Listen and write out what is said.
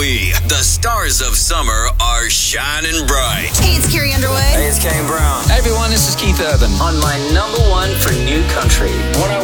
we, the stars of summer, are shining bright. Hey, it's Carrie Underwood. Hey, it's Kane Brown. Hey everyone, this is Keith Urban. On my number one for new country. 101.9